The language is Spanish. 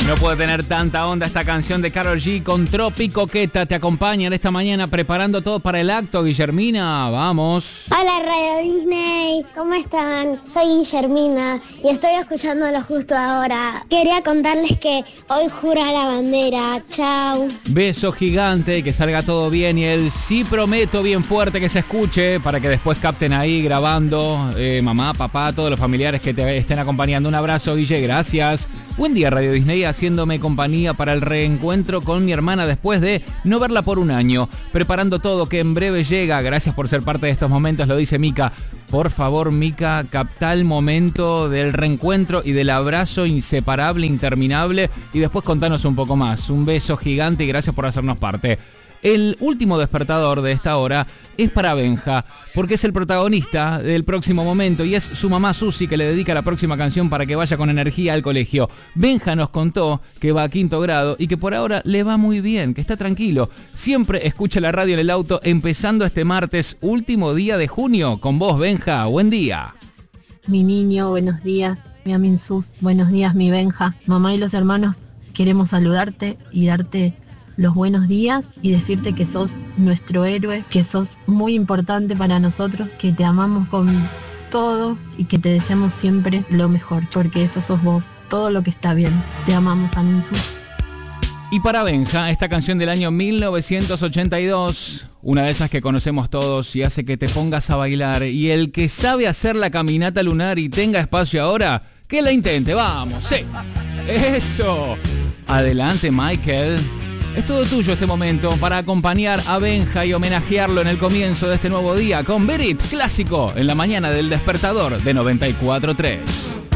No puede tener tanta onda esta canción de Karol G con Trópico Coqueta. Te acompañan esta mañana preparando todo para el acto, Guillermina. Vamos. Hola Radio Disney, ¿cómo están? Soy Guillermina y estoy escuchándolo justo ahora. Quería contarles que hoy jura la bandera. Chau. Beso gigante, que salga todo bien y el sí prometo bien fuerte que se escuche para que después capten ahí grabando. Mamá, papá, todos los familiares que te estén acompañando. Un abrazo, Guille, gracias. Buen día, Radio Disney, haciéndome compañía para el reencuentro con mi hermana después de no verla por un año. Preparando todo, que en breve llega. Gracias por ser parte de estos momentos, lo dice Mica. Por favor, Mica, capta el momento del reencuentro y del abrazo inseparable, interminable. Y después contanos un poco más. Un beso gigante y gracias por hacernos parte. El último despertador de esta hora es para Benja, porque es el protagonista del próximo momento y es su mamá Susi que le dedica la próxima canción para que vaya con energía al colegio. Benja nos contó que va a 5º grado y que por ahora le va muy bien, que está tranquilo. Siempre escucha la radio en el auto empezando este martes, último día de junio. Con vos, Benja, buen día. Mi niño, buenos días. Mi Aminsus, buenos días, mi Benja. Mamá y los hermanos queremos saludarte y darte los buenos días y decirte que sos nuestro héroe, que sos muy importante para nosotros, que te amamos con todo y que te deseamos siempre lo mejor, porque eso sos vos, todo lo que está bien. Te amamos, Aminsu. Y para Benja, esta canción del año 1982, una de esas que conocemos todos y hace que te pongas a bailar. Y el que sabe hacer la caminata lunar y tenga espacio ahora, que la intente, vamos, sí. Eso. Adelante, Michael. Es todo tuyo este momento para acompañar a Benja y homenajearlo en el comienzo de este nuevo día con Beat It, clásico, en la mañana del despertador de 94.3.